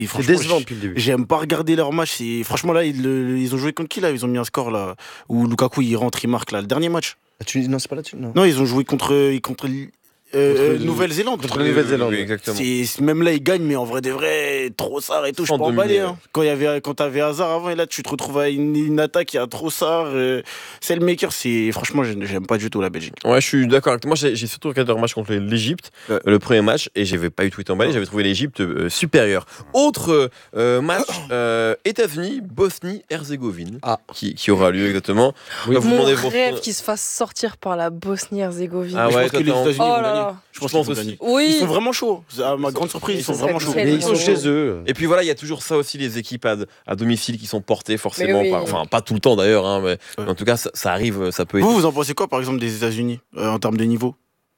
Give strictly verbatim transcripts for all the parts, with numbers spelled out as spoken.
Et C'est décevant depuis le début. J'aime pas regarder leur match. C'est... Franchement, là, ils, le- ils ont joué contre qui là? Ils ont mis un score là où Lukaku il rentre, il marque là. Le dernier match. La Tunisie, non, c'est pas la Tunisie. Non. Non, ils ont joué contre, contre, euh, Contre euh, le- Nouvelle-Zélande. contre la Nouvelle-Zélande. Oui, exactement. C'est, c'est- même là, ils gagnent, mais en vrai de vrai, Trossard et tout, je Sans peux emballer. dominer, Hein. Quand, il y avait, quand t'avais Hazard avant, et là, tu te retrouves à une, une attaque, il y a Trossard, euh, c'est le maker. C'est... Franchement, j'aime j'aime pas du tout la Belgique. Ouais, je suis d'accord avec toi. Moi, j'ai, j'ai surtout regardé leur match contre l'Égypte, Ouais. euh, le premier match, et j'avais pas eu tout été emballé. J'avais trouvé l'Égypte euh, supérieure. Autre euh, match, euh, États-Unis, Bosnie-Herzégovine, Ah. qui, qui aura lieu exactement. Oui. Là, vous Mon demandez vos- rêve qu'il se fasse sortir par la Bosnie-Herzégovine. Ah je ouais, pense toi, que les t'as envie- États-Unis Oh vont là gagner. là. Je pense Je pense qu'ils vont aussi. gagner. Oui. Ils sont vraiment chauds. À ma grande surprise, ils sont Ça vraiment serait chauds. très Mais ils sont Ils chez sont- eux. Et puis voilà, il y a toujours ça aussi, les équipes à, à domicile qui sont portées forcément Mais oui. par. Enfin, pas tout le temps d'ailleurs, hein, mais Ouais. en tout cas, ça, ça arrive, ça peut être. Vous, vous en pensez quoi, par exemple, des États-Unis euh, en termes de niveau?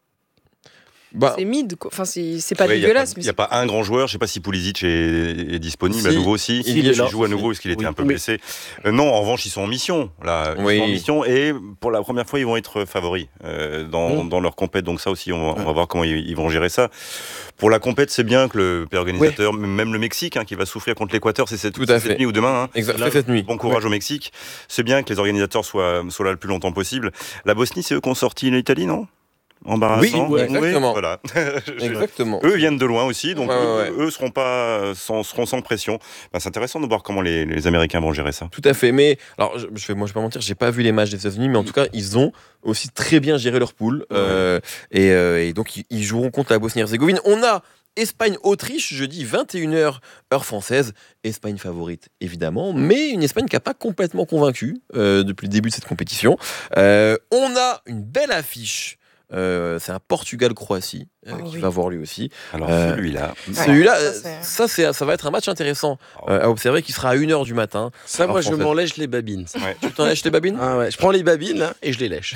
Bah, C'est mid, quoi. Enfin, c'est c'est pas Ouais, dégueulasse, Il mais n'y a, pas un grand joueur. Je ne sais pas si Pulisic est, est disponible Si, à nouveau aussi. il est il là. joue à nouveau parce qu'il était Oui. un peu Oui. blessé. Euh, non, en revanche, ils sont en mission. Là. Ils Oui. sont en mission et pour la première fois, ils vont être favoris euh, dans, Mm. dans leur compète. Donc ça aussi, on va, on va voir comment ils, ils vont gérer ça. Pour la compète, c'est bien que le père organisateur, même le Mexique, hein, qui va souffrir contre l'Équateur, c'est cette, Tout à cette fait. nuit ou demain. Hein. exact, Là, cette nuit. Bon courage au Mexique. C'est bien que les organisateurs soient, soient là le plus longtemps possible. La Bosnie, c'est eux qui ont sorti l'Italie, non? Embarrassant. Oui, ouais, exactement. Voilà. Je- Exactement. Eux viennent de loin aussi, donc Ouais, eux, ouais, ouais. eux seront pas, sans, seront sans pression. Ben, c'est intéressant de voir comment les, les Américains vont gérer ça. Tout à fait. Mais alors, je, je vais, moi, je vais pas mentir, j'ai pas vu les matchs des États-Unis, mais en tout cas, ils ont aussi très bien géré leur poule. Euh, et, euh, et donc, ils, ils joueront contre la Bosnie-Herzégovine. On a Espagne-Autriche, jeudi vingt et une heures, heure française. Espagne favorite, évidemment, mais une Espagne qui n'a pas complètement convaincu euh, depuis le début de cette compétition. Euh, on a une belle affiche. Euh, c'est un Portugal-Croatie euh, Oh, qui oui. va voir lui aussi. Alors Euh, celui-là, Celui-là, ça, euh, c'est- ça, c'est, ça va être un match intéressant euh, à observer qui sera à une heure du matin. Ça, moi, En je français. m'en lèche les babines. ouais. Tu t'en lèches les babines? Ah ouais, je prends les babines là, et je les lèche.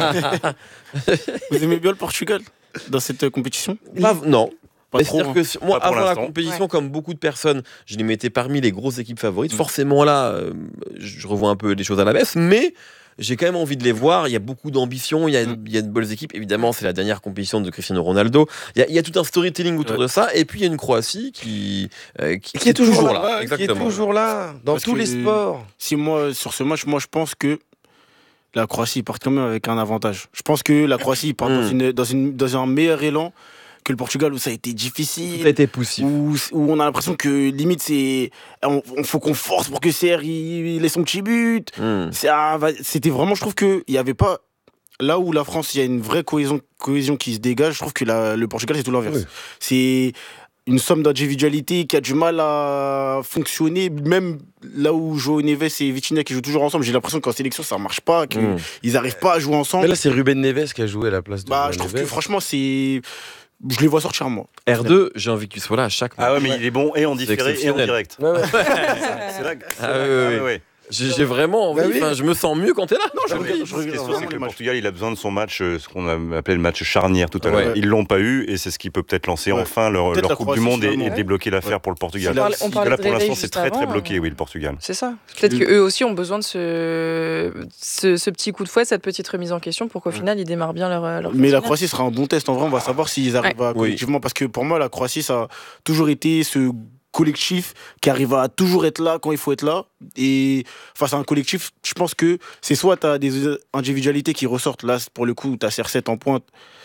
Vous aimez bien le Portugal dans cette euh, compétition? Pas- non. Pas Mais trop. c'est-à-dire hein. que sur- moi, Pas pour avant la l'instant. compétition, Ouais. comme beaucoup de personnes, je les mettais parmi les grosses équipes favorites. Mm. Forcément, là, euh, je revois un peu les choses à la baisse, mais j'ai quand même envie de les voir. Il y a beaucoup d'ambition, il y a, Mm. il y a de bonnes équipes. Évidemment, c'est la dernière compétition de Cristiano Ronaldo. Il y a, il y a tout un storytelling autour Ouais. de ça. Et puis, il y a une Croatie qui, euh, qui, Qui est toujours là, là. qui est Exactement. toujours là, dans Parce tous que- les sports. Si moi, sur ce match, moi, je pense que la Croatie part quand même avec un avantage. Je pense que la Croatie part dans, Mm. une, dans, une, dans un meilleur élan que le Portugal où ça a été Tout a difficile. été poussif. Où, où on a l'impression que limite c'est on, on faut qu'on force pour que C R il, il ait son petit but. Mm. Ça va- C'était vraiment, je trouve que il y avait pas là où la France il y a une vraie cohésion cohésion qui se dégage. Je trouve que la- le Portugal c'est tout l'inverse. Oui. C'est une somme d'individualité qui a du mal à fonctionner, même là où João Neves et Vitinha qui jouent toujours ensemble. J'ai l'impression qu'en sélection ça marche pas, qu'ils Mm. n'arrivent pas à jouer ensemble. Mais là, c'est Ruben Neves qui a joué à la place de Bah, Ruben je trouve Neves. que franchement c'est, je les vois sortir moi. R deux, j'ai envie qu'il soit là à chaque match. Ah ouais, mais il est bon et en C'est différé et en exceptionnel. direct. Ouais, ouais. C'est là que- c'est Ah là- oui, ah oui, ouais, ouais. J'ai, j'ai vraiment envie, Bah oui. enfin, je me sens mieux quand t'es là. Non, je Non, mais regarde- je ce qui est regarde sûr, vraiment c'est que les le matchs. Portugal, il a besoin de son match, euh, ce qu'on a appelé le match charnière tout à Ouais. l'heure. Ils l'ont pas eu et c'est ce qui peut peut-être lancer Ouais. enfin leur, Peut-être leur la Coupe du Croatie, Monde et, finalement. et débloquer l'affaire pour le Portugal. On parlait- on Parce que parlait là, de pour l'instant, réveil c'est juste très très avant, bloqué, euh. oui, le Portugal. C'est ça. Peut-être que eux aussi ont besoin de ce, ce, ce petit coup de fouet, cette petite remise en question pour qu'au final ils démarrent bien leur. leur Mais la phase Croatie sera un bon test en vrai, on va savoir s'ils arrivent à Oui. collectivement parce que pour moi la Croatie ça a toujours été ce collectif qui arrive à toujours être là quand il faut être là et face à un collectif je pense que c'est soit tu as des individualités qui ressortent là pour le coup tu as C R sept en pointe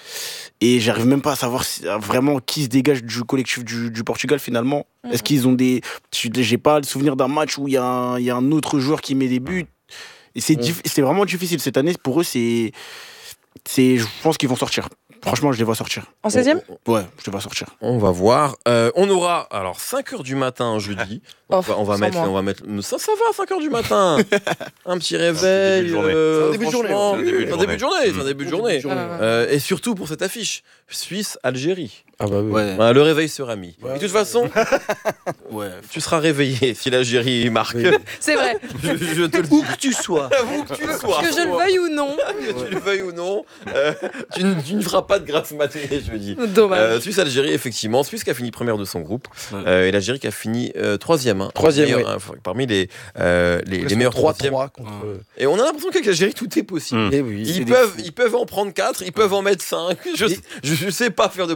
et j'arrive même pas à savoir si- à vraiment qui se dégage du collectif du, du Portugal finalement. Mhm. Est-ce qu'ils ont des je- j'ai pas le souvenir d'un match où il y, a un- il y a un autre joueur qui met des buts et c'est Mhm. diff- c'est vraiment difficile cette année pour eux c'est c'est je pense qu'ils vont sortir. Franchement, je les vois sortir. En seizième Ouais, je les vois sortir. On va voir. Euh, on aura alors cinq heures du matin jeudi. On Oh, va, on va sans mettre, moi. on va mettre. Ça, ça va, cinq heures du matin. Un petit réveil. début de journée. euh, C'est un début de journée, franchement, c'est un début de c'est un début de journée. C'est un journée. début de journée. journée. Ah, ouais. Euh, et surtout pour cette affiche, Suisse-Algérie. Ah bah oui. Ouais. Voilà, le réveil sera mis. Ouais. Et de toute façon, Ouais. tu seras réveillé si l'Algérie marque. Oui. C'est vrai. je, je te le dis. Où que tu sois. Où que tu sois. Que je le veuille ou non. Que tu le veuilles ou non, euh, tu, ne, tu ne feras pas de grâce matinée, je me dis. Dommage. Euh, Suisse-Algérie, effectivement. Suisse qui a fini première de son groupe. Ouais. Euh, et l'Algérie qui a fini euh, troisième. hein. Troisième, Meilleur, oui. hein, parmi les, euh, les, les meilleurs trois troisièmes. trois contre. Ouais. Et on a l'impression qu'avec l'Algérie, tout est possible. Mm. Eh oui. Ils c'est des peuvent, fous. ils peuvent en prendre quatre, ils peuvent en mettre cinq. Je, Ils- je, je sais pas faire de Ils pronostic. peuvent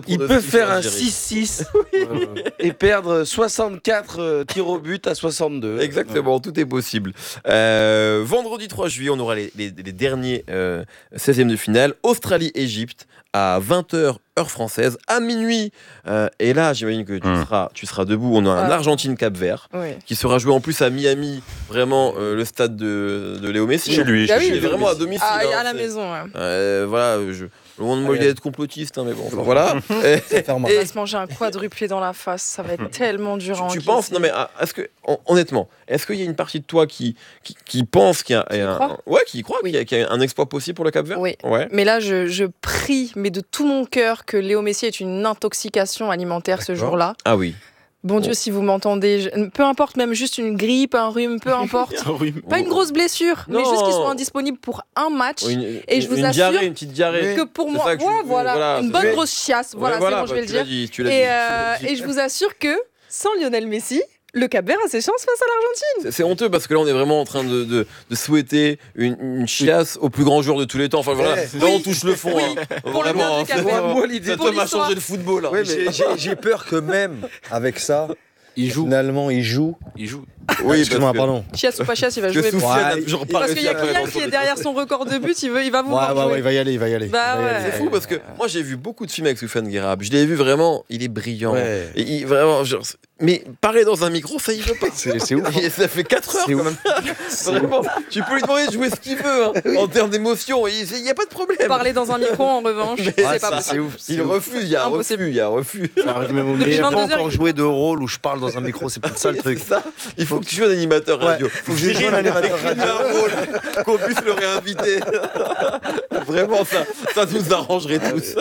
faire un Algérie. six six et perdre soixante-quatre euh, tirs au but à soixante-deux. Exactement, tout est possible. Euh, vendredi trois juillet, on aura les, les- les derniers euh, seizièmes de finale. Australie-Égypte à vingt heures, heure française, à minuit. Euh, et là, j'imagine que tu, Mm. seras, tu seras debout. On a un Ah. Argentine-Cap-Vert Oui. qui sera joué en plus à Miami, vraiment euh, le stade de, de Léo Messi. Chez lui, Bah chez oui, Et lui. vraiment à domicile. Ah, hein, à la c'est- maison, ouais. Euh, voilà, je, loin de moi l'idée d'être complotiste, hein, mais bon, enfin, voilà. Et- On Et- va se manger un quadruplé dans la face, ça va être tellement dur à Tu, tu encaisser. penses, non mais ah, est-ce que, hon- honnêtement, est-ce qu'il y a une partie de toi qui, qui, qui pense qu'il y a, il y a Qui un, croit ouais, qui y croit Oui. qu'il y a, qu'il y a un exploit possible pour le Cap-Vert? Oui. Ouais. Mais là, je, je prie, mais de tout mon cœur, que Léo Messi ait une intoxication alimentaire ce D'accord. jour-là. Ah oui. Bon Dieu, si vous m'entendez, je- peu importe, même juste une grippe, un rhume, peu importe. Oui. Pas une grosse blessure, mais Non. juste qu'il soit indisponible pour un match. Ou une, Et je vous une assure diarrhée, une petite diarrhée. Que pour C'est moi, ça que tu- ouais, voilà, voilà, une c'est bonne ça. grosse chiasse, Ouais, voilà, c'est bon, je bah, vais le tu l'as dire. dit, tu l'as Et, dit, euh, tu l'as dit. et je vous assure que sans Lionel Messi, le Cap-Vert a ses chances face à l'Argentine. C'est- C'est honteux parce que là on est vraiment en train de, de, de souhaiter une, une chiasse au plus grand joueur de tous les temps. Enfin voilà, Ouais. là on touche le fond. Oui. hein. Pour le bien Vraiment, du hein, c'est Cap-Vert. vraiment- Moi, l'idée ça pour m'a l'histoire. changé le football. hein. Ouais, mais j'ai- j'ai peur que même avec ça, Il joue. finalement, il joue. Il joue. Oui, Excuse-moi, parce que- pardon. Chiasse ou pas chiasse, il va que jouer. Soufiane a Ouais, toujours il- pas Parce qu'il y a réussi à Kylian faire qui est dans derrière son record de but, il, veut, il va vous Ouais, voir ouais, jouer. ouais, il va y aller, il va y aller. Bah Il va y ouais. aller. C'est fou parce que moi j'ai vu beaucoup de films avec Soufiane Guérab. Je l'ai vu vraiment, il est brillant. Ouais. Et il, vraiment, genre, mais parler dans un micro, ça y veut pas. C'est c'est ouf. Et ça fait quatre heures C'est quand ouf. même. Vraiment, tu peux lui demander de jouer ce qu'il veut hein, en termes d'émotion. Il n'y a pas de problème. Parler dans un micro, en revanche, Mais c'est ouais, pas ça, possible. C'est ouf. Il c'est ouf. refuse, il y a un Impossible. refus, il y a un refus. Ça arrive même au Depuis Mais j'ai meilleur. pas vingt-deux heures, encore il- joué de rôle où je parle dans un micro, c'est peut-être ça le truc. Ça, il faut que tu sois un animateur Ouais, radio. faut que je joue un animateur radio. un rôle, qu'on puisse le réinviter. Vraiment, ça, ça nous arrangerait tous.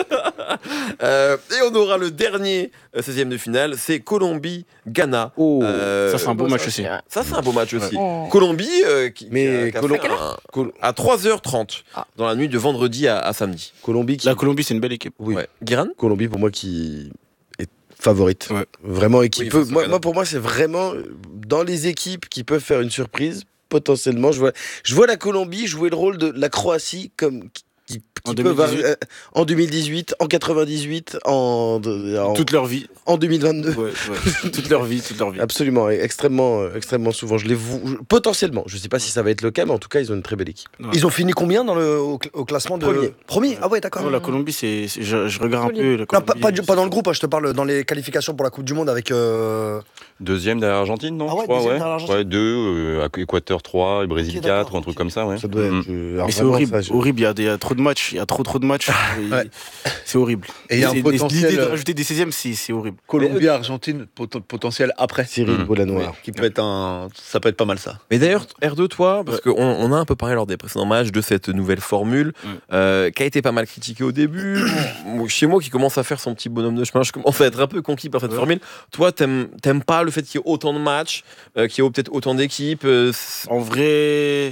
Euh, et on aura le dernier euh, seizième de finale, c'est Colombie-Ghana. Oh, Euh, ça c'est un beau Bon, match ça, aussi. c'est- Ça, c'est un beau match aussi. Oh. Colombie, euh, qui, Mais qui a- qui a Colo- fait un- Col- à trois heures trente, Ah. dans la nuit de vendredi à, à samedi. Colombie, qui... La Colombie, c'est une belle équipe. oui. Ouais. Guiran Colombie pour moi qui est favorite. Ouais. Vraiment et qui Oui, peut. face au Moi, Ghana. moi, pour moi c'est vraiment euh, dans les équipes qui peuvent faire une surprise potentiellement. Je vois, je vois la Colombie jouer le rôle de la Croatie comme qui, qui, En qui peuvent deux mille dix-huit. arri- euh, en deux mille dix-huit, en quatre-vingt-dix-huit, en en, Toute leur vie. en deux mille vingt-deux. Ouais, ouais. Toute leur vie, toute leur vie. Absolument, et extrêmement, euh, extrêmement souvent. Je les vou- je- potentiellement. Je sais pas si ça va être le cas, mais en tout cas, ils ont une très belle équipe. Ouais. Ils ont fini combien dans le, au, cl- au classement de... Premier. Premier Ah ouais, d'accord. Non, la Colombie, c'est, c'est- je, je regarde un Solide. peu. La Non, pas, Colombie, pas, du- pas dans le c'est- groupe, hein, je te parle dans les qualifications pour la Coupe du Monde avec... euh, Deuxième derrière l'Argentine, non Ah ouais, je crois, deuxième ouais. derrière l'Argentine. Ouais, deux, euh, Équateur trois, et Brésil Ok, d'accord, quatre, un truc ok. comme ça, ouais. Ça doit être. Mm. euh, alors Mais c'est vraiment, horrible, ça, je- horrible. Il y, a des- il y a trop de matchs. Il y a trop, trop de matchs. Et Ouais. C'est horrible. Et il y a un C'est- potentiel, L'idée de euh, rajouter des seizièmes, c'est, c'est horrible. Colombie-Argentine, pot- potentiel après. Cyril Mm. Bolanois. Ouais, qui peut être un, ça peut être pas mal ça. Mais d'ailleurs, R deux, toi, parce qu'on on a un peu parlé lors des précédents matchs de cette nouvelle formule, Mm. euh, qui a été pas mal critiquée au début. Moi, chez moi, qui commence à faire son petit bonhomme de chemin, je commence à être un peu conquis par cette Ouais. formule. Toi, t'aimes t'aimes pas le fait qu'il y ait autant de matchs, euh, qu'il y ait peut-être autant d'équipes euh, c'est- En vrai,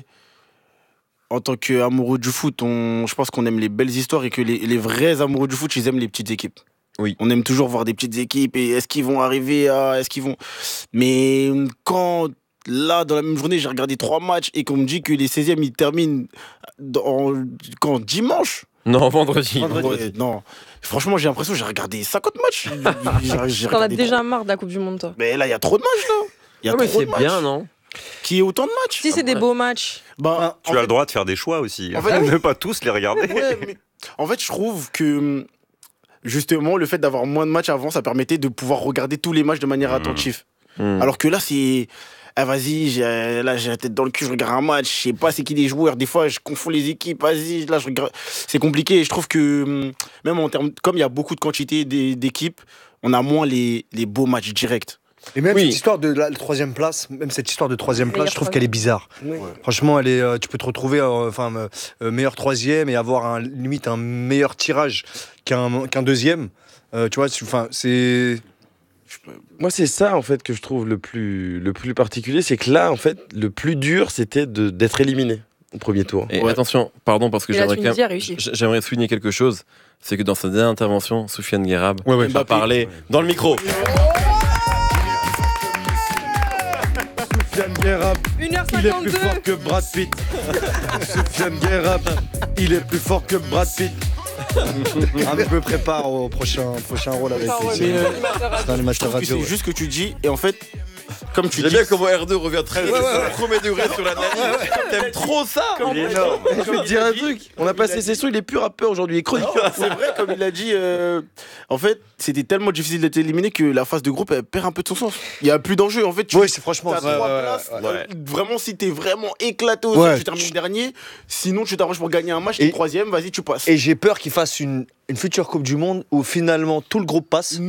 en tant qu'amoureux du foot, on, je pense qu'on aime les belles histoires et que les, les vrais amoureux du foot, ils aiment les petites équipes. Oui. On aime toujours voir des petites équipes et est-ce qu'ils vont arriver à. Est-ce qu'ils vont. Mais quand. Là, dans la même journée, j'ai regardé trois matchs et qu'on me dit que les seizièmes, ils terminent dans, quand dimanche. Non, vendredi. Ouais, non. Franchement, j'ai l'impression que j'ai regardé cinquante matchs. J'ai- j'ai T'en as regardé déjà marre de la Coupe du Monde, toi. Mais là, il y a trop de matchs, là. Il y a Ah, mais trop c'est de matchs. bien, non? Qui est autant de matchs. Si c'est des beaux matchs. Bah, Tu en as fait- le droit de faire des choix aussi. En fait, ne pas tous les regarder. Ouais, mais en fait, je trouve que justement, le fait d'avoir moins de matchs avant, ça permettait de pouvoir regarder tous les matchs de manière Mmh. attentive. Hmm. Alors que là, c'est. Ah, vas-y, j'ai- là, j'ai la tête dans le cul, je regarde un match, je sais pas c'est qui les joueurs. Des fois, je confonds les équipes. Vas-y, là, je regarde. C'est compliqué. Et je trouve que, hum, même en termes. Comme il y a beaucoup de quantité d'é- d'équipes, on a moins les, les beaux matchs directs. Et même Oui. cette histoire de la, la troisième place, même cette histoire de troisième place, Meilleure je trouve troisième. qu'elle est bizarre. Oui. Franchement, elle est, euh, tu peux te retrouver euh, enfin, euh, euh, meilleur troisième et avoir un, limite un meilleur tirage qu'un qu'un deuxième. Euh, tu vois, c'est- enfin, c'est... Moi, c'est ça, en fait, que je trouve le plus, le plus particulier. C'est que là, en fait, le plus dur, c'était de- d'être éliminé au premier tour. Et Ouais. attention, pardon, parce que Et la j'aimerais quand Tunisie a même. réussi. j- J'aimerais souligner quelque chose. C'est que dans sa dernière intervention, Soufiane Guérab ouais, va Mbappé. parler dans le micro. Soufiane Guérab, une heure il est plus cinquante-deux. fort que Brad Pitt. Soufiane Guérab, il est plus fort que Brad Pitt. Ah, mais je me prépare au prochain, prochain rôle avec Enfin, ouais, plaisir. Mais, euh, C'est un Je animateur trouve que radio. c'est juste ce que tu dis, et en fait, comme tu J'aime dis. bien comment R deux revient très ouais, ouais, ouais. premier degré sur l'analyse. T'aimes trop ça. Il est énorme. Je vais te dire un truc. On a passé ses sons, il est plus rappeur aujourd'hui, il est chroniqueur. C'est vrai, comme il a dit, euh, en fait, c'était tellement difficile d'être éliminé que la phase de groupe, elle perd un peu de son sens. Il n'y a plus d'enjeu. En fait, tu Oui, c'est franchement. as ouais, trois ouais, places. ouais. euh, Vraiment, si t'es vraiment éclaté aussi, Ouais. tu termines dernier. Sinon, tu t'arranges pour gagner un match, Et- t'es troisième, vas-y, tu passes. Et j'ai peur qu'il fasse une, une future Coupe du Monde où finalement tout le groupe passe.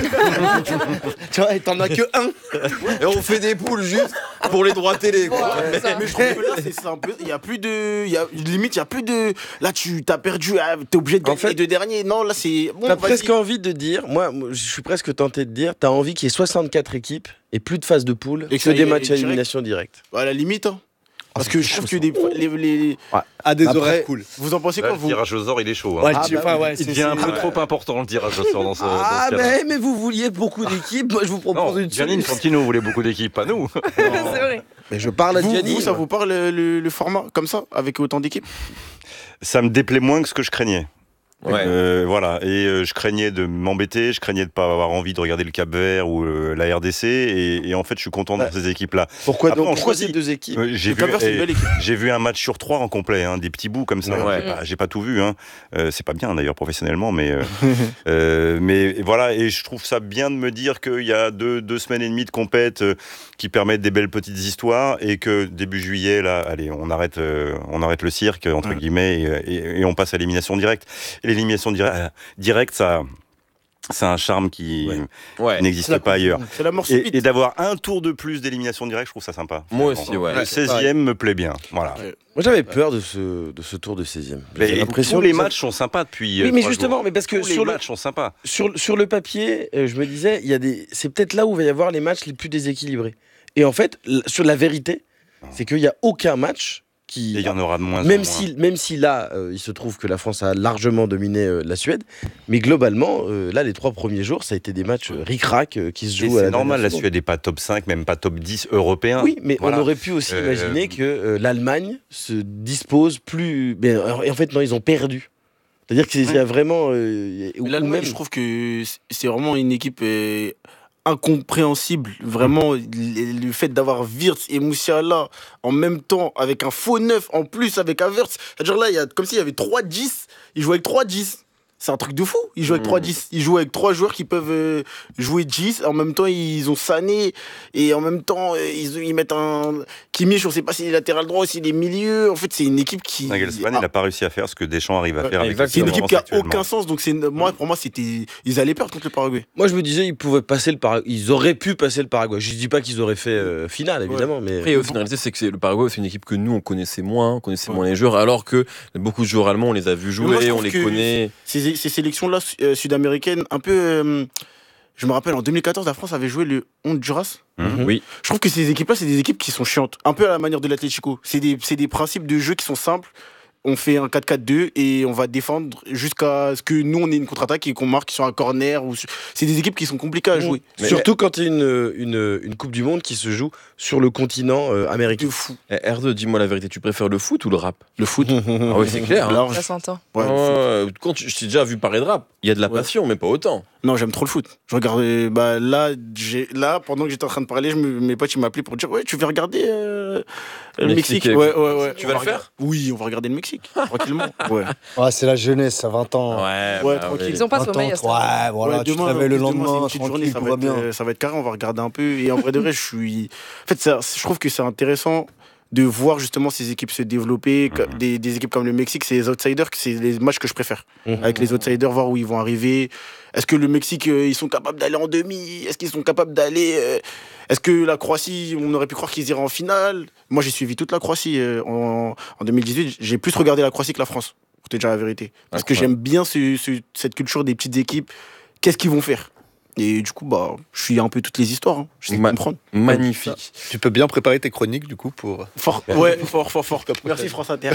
Tu vois, et t'en as que un. Et on fait des poules juste pour les droits télé. Quoi. Ouais, ça. Mais je trouve que là, c'est c'est un peu. Il y a plus de. Il y a, limite, il y a plus de. Là, tu t'as perdu. ah, T'es obligé de En gagner fait, les deux derniers. Non, là, c'est. Bon, T'as vas-y. presque envie de dire, moi, moi, je suis presque tenté de dire, t'as envie qu'il y ait soixante-quatre équipes et plus de phase de poule Et que que ça des y est matchs à direct. élimination directe. À la limite, hein. Parce c'est que fou, je trouve ça. que des, les, les- À des Après, horaires cool. vous en pensez Là, quoi, le vous tirage au sort, il est chaud. hein. Ouais, Ah, tu- bah, enfin, ouais, Il c'est- devient un c'est- peu trop important le tirage au sort dans ce, dans ce Ah, cas-là. mais, mais vous vouliez beaucoup d'équipes, moi je vous propose Non, une Gianni solution. Infantino voulait beaucoup d'équipes, pas nous. C'est vrai. Mais je parle à vous, Gianni. vous, ça moi. vous parle le, le- le format comme ça, avec autant d'équipes? Ça me déplaît moins que ce que je craignais. Ouais. Euh, voilà, et euh, je craignais de m'embêter, je craignais de pas avoir envie de regarder le Cap-Vert ou euh, la R D C, et, et en fait, je suis content de voir ces équipes-là. Pourquoi Après, donc on Pourquoi choisit. ces deux équipes Euh, J'ai Le vu, Cap-Vert, c'est une eh, belle équipe. j'ai vu un match sur trois en complet, hein, des petits bouts comme ça. Ouais. J'ai pas, j'ai pas tout vu, hein. Euh, c'est pas bien d'ailleurs professionnellement, mais euh, euh, mais voilà, et je trouve ça bien de me dire qu'il y a deux, deux semaines et demie de compète euh, qui permettent des belles petites histoires, et que début juillet, là, allez, on arrête, euh, on arrête le cirque entre Ouais. guillemets, et, et- et on passe à l'élimination directe. Et l'élimination dire- euh, directe, ça. C'est un charme qui Ouais. Ouais. qui n'existe pas ailleurs. C'est la mort subite. Et, et d'avoir un tour de plus d'élimination directe, je trouve ça sympa. Moi aussi, ouais. Le seizième me plaît bien. Voilà. Moi j'avais peur de ce, de ce tour de seizième. Mais J'ai l'impression tous les que ça- matchs sont sympas depuis. Oui, euh, mais trois justement, jours. mais parce que Tous les sur le, matchs sont sympas. sur, sur le papier, euh, je me disais, il y a des, c'est peut-être là où il va y avoir les matchs les plus déséquilibrés. Et en fait, l- sur la vérité, c'est qu'il n'y a aucun match qui. Et il y en aura de moins en Même moins. si, même si là, euh, il se trouve que la France a largement dominé euh, la Suède, mais globalement, euh, là, les trois premiers jours, ça a été des matchs euh, ric-rac euh, qui se Et jouent à c'est la normal, la dernière seconde. Suède n'est pas top cinq, même pas top dix européen. Oui, mais Voilà. on aurait pu aussi Euh, imaginer que euh, l'Allemagne se dispose plus. Mais, euh, et en fait, non, ils ont perdu. C'est-à-dire qu'il y a vraiment. euh, ou- Mais ou l'Allemagne, même- je trouve que c'est vraiment une équipe euh, incompréhensible. Vraiment, le, le fait d'avoir Wirtz et Moussiala en même temps, avec un faux neuf, en plus avec Havertz. C'est-à-dire là, il y a, comme s'il y avait trois dix. Ils jouent avec trois dix. C'est un truc de fou. Ils jouent avec trois dix. Ils jouent avec trois joueurs qui peuvent euh, jouer dix. En même temps, ils ont Sané. Et en même temps, euh, ils, ils mettent un Kimmich. On ne sait pas s'il est latéral droit ou s'il est milieu. En fait, c'est une équipe qui. Nagelsmann, il n'a pas réussi à faire ce que Deschamps arrive à Ouais, faire avec exactement. C'est une l'équipe équipe qui a actuellement. aucun sens. Donc, c'est moi, pour moi, c'était. Ils allaient perdre contre le Paraguay. Moi, je me disais, ils pouvaient passer le Paraguay. Ils auraient pu passer le Paraguay. Je dis pas qu'ils auraient fait euh, finale, évidemment, mais. Après, au final, c'est que c'est- le Paraguay, c'est une équipe que nous, on connaissait moins, on connaissait Ouais. moins les joueurs, alors que beaucoup de joueurs allemands, on les a vus Mais moi, je jouer, trouve on les que connaît. Ces, ces sélections-là euh, sud-américaines, un peu. euh, je me rappelle, en deux mille quatorze, la France avait joué le Honduras. Mhm. Oui. Je trouve que ces équipes-là, c'est des équipes qui sont chiantes. Un peu à la manière de l'Atlético. C'est des, c'est des principes de jeu qui sont simples. On fait un quatre quatre deux et on va défendre jusqu'à ce que nous, on ait une contre-attaque et qu'on marque sur un corner. Ou sur- C'est des équipes qui sont compliquées à jouer. Mais- Surtout quand il y a une, une, une Coupe du Monde qui se joue sur le continent euh, américain. De fou. Eh, R deux, dis-moi la vérité, tu préfères le foot ou le rap? Le foot. Ah oui, c'est clair. hein. Large. Ça s'entend. Ouais, Ah le foot. ouais, ouais. Quand tu- je t'ai déjà vu parler de rap, il y a de la Ouais. passion, mais pas autant. Non, j'aime trop le foot. Je regardais. Bah, là, j'ai- là, pendant que j'étais en train de parler, je me- mes potes ils m'appelaient pour dire ouais, tu veux regarder euh, le Mexique, Mexique. euh, Ouais, ouais, ouais. tu On vas va le faire regarder- Oui, on va regarder le Mexique. Tranquillement. Ouais. Ouais, c'est la jeunesse, à vingt ans. Ouais, Ouais, bah tranquille. oui. Ils ont pas vingt sommeil ans, à ce ouais, moment-là. voilà, Ouais, tu te demain, réveilles le demain, lendemain, c'est une petite journée, tranquille, ça tout va, va être, bien. euh, ça va être carré, on va regarder un peu. Et en vrai de vrai, je suis. En fait, ça, je trouve que c'est intéressant de voir justement ces équipes se développer. Mhm. Comme- Des, des équipes comme le Mexique, c'est les outsiders, que c'est les matchs que je préfère. Mhm. Avec les outsiders, voir où ils vont arriver. Est-ce que le Mexique, euh, ils sont capables d'aller en demi? Est-ce qu'ils sont capables d'aller. euh, Est-ce que la Croatie, on aurait pu croire qu'ils iraient en finale? Moi, j'ai suivi toute la Croatie euh, en, en deux mille dix-huit. J'ai plus regardé la Croatie que la France, pour te dire la vérité. Parce que Incroyable. j'aime bien ce- ce- cette culture des petites équipes. Qu'est-ce qu'ils vont faire? Et du coup, bah, je suis un peu toutes les histoires. Hein. J'essaie de Ma- comprendre. Magnifique. Tu peux bien préparer tes chroniques du coup pour. Fort, ouais, fort, fort, fort. Merci France Inter.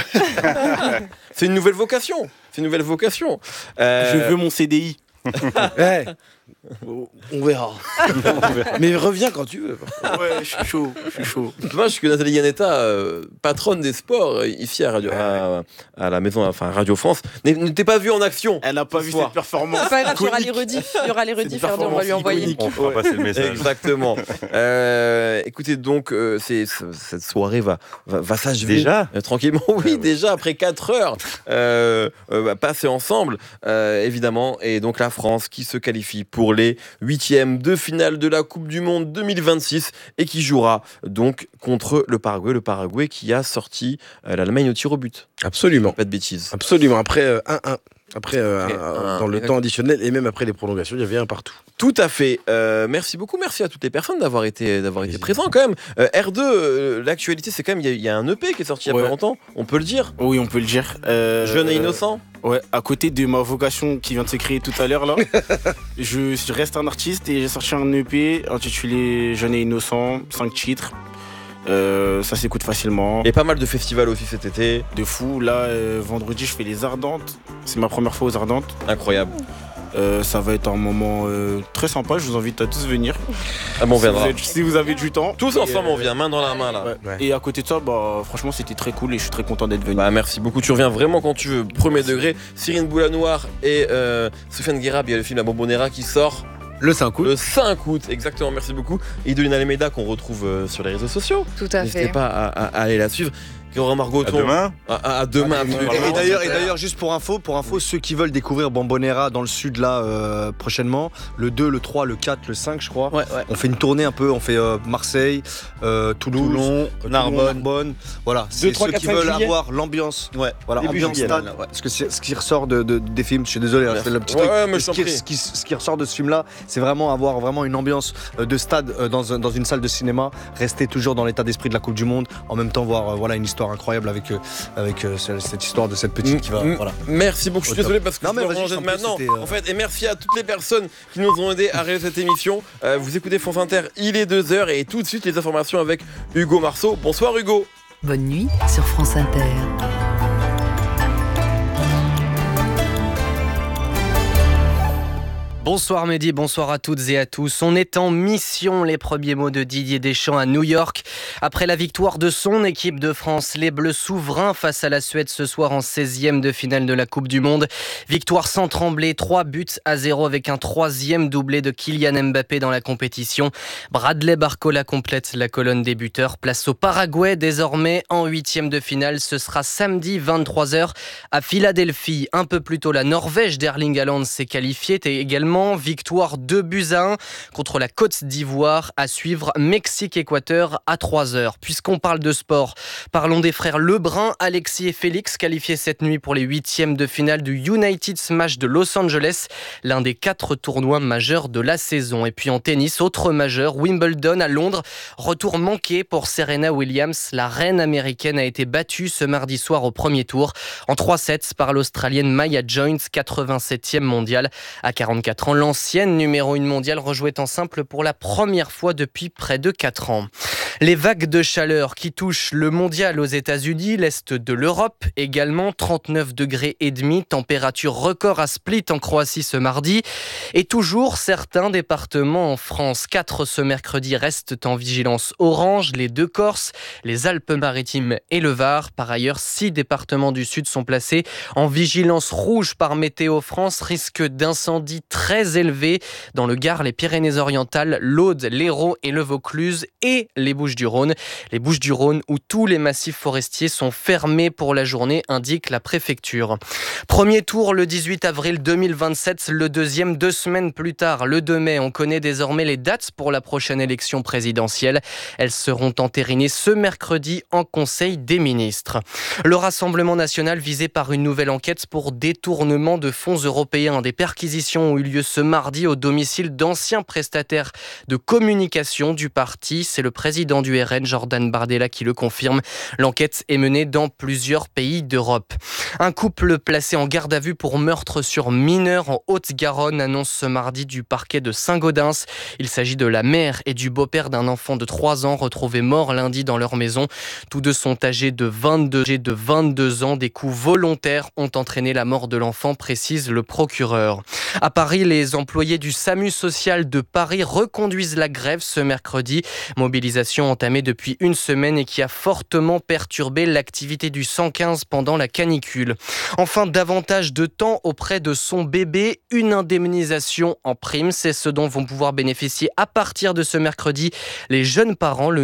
C'est une nouvelle vocation. C'est une nouvelle vocation. Euh, Je veux mon C D I. Ouais. On verra. Mais reviens quand tu veux. Ouais, je suis chaud, je suis chaud. Dommage que Nathalie Yanetta, euh, patronne des sports euh, ici à, Radio, à, à la maison, enfin Radio France, n'est- n'était pas vue en action. Elle n'a pas Ce vu soir. cette performance. C'est pas grave, il y aura les iconique. rediffs. Il y aura les rediffs, une Erdo, on va lui performance envoyer. iconique. On fera passer le message. Exactement. Euh, écoutez, donc, euh, c'est, c'est- cette soirée va, va, va s'achever. Déjà Euh, tranquillement, oui, déjà après quatre heures euh, euh, bah, passées ensemble, euh, évidemment. Et donc la France qui se qualifie pour les huitièmes de finale de la Coupe du Monde deux mille vingt-six et qui jouera donc contre le Paraguay. Le Paraguay qui a sorti euh, l'Allemagne au tir au but. Absolument. Pas de bêtises. Absolument. Après euh, un un. Après, euh, Après, un- un, dans le exact. temps additionnel et même après les prolongations, il y avait un partout. Tout à fait. Euh, merci beaucoup. Merci à toutes les personnes d'avoir été, d'avoir été présents quand même. Euh, R deux, euh, l'actualité, c'est quand même, il y, a- il y a un E P qui est sorti il y a Ouais. pas longtemps. On peut le dire. Oui, on peut le dire. Euh, Jeune et innocent. Ouais, à côté de ma vocation qui vient de se créer tout à l'heure là, je, je reste un artiste et j'ai sorti un E P intitulé Jeune et innocent, cinq titres. Euh, ça s'écoute facilement. Et pas mal de festivals aussi cet été. De fou. Là, euh, vendredi, je fais les Ardentes. C'est ma première fois aux Ardentes. Incroyable. Euh, ça va être un moment euh, très sympa. Je vous invite à tous venir. Ah bon, on Si vous, viendra. êtes- si vous avez du temps. Tous Et, ensemble, euh, on vient, main dans la main là. ouais. Ouais. Et à côté de ça, bah, franchement, c'était très cool et je suis très content d'être venu. Bah, merci beaucoup. Tu reviens vraiment quand tu veux. Premier degré. Cyrine Boulanoir et euh, Sofiane Guérab, il y a le film La Bombonera qui sort Le cinq août. le cinq août. Exactement, merci beaucoup. Et Idolina Almeida qu'on retrouve euh, sur les réseaux sociaux. Tout à N'hésitez fait. pas à, à- à aller la suivre. Laurent À Margoton. demain. À, à- à demain, absolument. Et d'ailleurs, et d'ailleurs, juste pour info, pour info, ceux qui veulent découvrir Bombonera dans le sud là euh, prochainement, le deux, le trois, le quatre, le cinq, je crois. Ouais, ouais. On fait une tournée un peu, on fait euh, Marseille, euh, Toulouse, Toulon, Toulon, Narbonne. Narbonne. Voilà, c'est trois, ceux quatre, qui cinq veulent juillet. avoir l'ambiance. Ouais, Voilà, Début ambiance juillet, stade. là, ouais. Parce que c'est- ce qui ressort de, de- des films, je suis désolé, hein, je fais le petit Ouais, truc. ouais, mais Mais je ce, t'en qui, prie. ce qui- ce qui ressort de ce film-là, c'est vraiment avoir vraiment une ambiance euh, de stade euh, dans, un- dans une salle de cinéma, rester toujours dans l'état d'esprit de la Coupe du Monde, en même temps voir euh, voilà, une histoire incroyable avec, euh, avec euh, ce- cette histoire de cette petite qui va. Mm, Voilà. Merci beaucoup, je suis Au top. désolé parce que Non, je mais dois vas-y, ranger je t'en prie, maintenant. c'était, euh, En fait, et merci à toutes les personnes qui nous ont aidés à réaliser cette émission. Euh, vous écoutez France Inter, il est deux heures et tout de suite les informations avec Hugo Marceau. Bonsoir Hugo. Bonne nuit sur France Inter. Bonsoir Mehdi, bonsoir à toutes et à tous. On est en mission, les premiers mots de Didier Deschamps à New York. Après la victoire de son équipe de France, les Bleus souverains face à la Suède ce soir en seizième de finale de la Coupe du Monde. Victoire sans trembler, trois buts à zéro avec un troisième doublé de Kylian Mbappé dans la compétition. Bradley Barcola complète la colonne des buteurs. Place au Paraguay désormais en huitième de finale. Ce sera samedi vingt-trois heures à Philadelphie. Un peu plus tôt, la Norvège d'Erling Haaland s'est qualifiée et également victoire deux buts à un contre la Côte d'Ivoire. À suivre Mexique-Équateur à trois heures. Puisqu'on parle de sport, parlons des frères Lebrun, Alexis et Félix, qualifiés cette nuit pour les huitièmes de finale du United Smash de Los Angeles, l'un des quatre tournois majeurs de la saison. Et puis en tennis, autre majeur, Wimbledon à Londres, retour manqué pour Serena Williams. La reine américaine a été battue ce mardi soir au premier tour en trois sets par l'Australienne Maya Jones, quatre-vingt-septième mondiale. À quarante-quatre ans, l'ancienne numéro un mondiale rejouait en simple pour la première fois depuis près de quatre ans. Les vagues de chaleur qui touchent le mondial aux États-Unis, l'est de l'Europe également, trente-neuf degrés et demi, température record à Split en Croatie ce mardi. Et toujours certains départements en France, quatre ce mercredi restent en vigilance orange, les deux Corses, les Alpes-Maritimes et le Var. Par ailleurs, six départements du sud sont placés en vigilance rouge par Météo France, risque d'incendie très élevé dans le Gard, les Pyrénées-Orientales, l'Aude, l'Hérault et le Vaucluse et les Bouches-du-Rhône. Les Bouches-du-Rhône où tous les massifs forestiers sont fermés pour la journée, indique la préfecture. Premier tour le dix-huit avril deux mille vingt-sept, le deuxième deux semaines plus tard, le deux mai. On connaît désormais les dates pour la prochaine élection présidentielle. Elles seront entérinées ce mercredi en Conseil des ministres. Le Rassemblement national visé par une nouvelle enquête pour détournement de fonds européens. Des perquisitions ont eu lieu ce mardi au domicile d'anciens prestataires de communication du parti. C'est le président président du R N, Jordan Bardella, qui le confirme. L'enquête est menée dans plusieurs pays d'Europe. Un couple placé en garde à vue pour meurtre sur mineur en Haute-Garonne annonce ce mardi du parquet de Saint-Gaudens. Il s'agit de la mère et du beau-père d'un enfant de trois ans retrouvés morts lundi dans leur maison. Tous deux sont âgés de vingt-deux, de vingt-deux ans. Des coups volontaires ont entraîné la mort de l'enfant, précise le procureur. À Paris, les employés du SAMU social de Paris reconduisent la grève ce mercredi. Mobilisation entamée depuis une semaine et qui a fortement perturbé l'activité du cent quinze pendant la canicule. Enfin, davantage de temps auprès de son bébé, une indemnisation en prime. C'est ce dont vont pouvoir bénéficier à partir de ce mercredi les jeunes parents. Le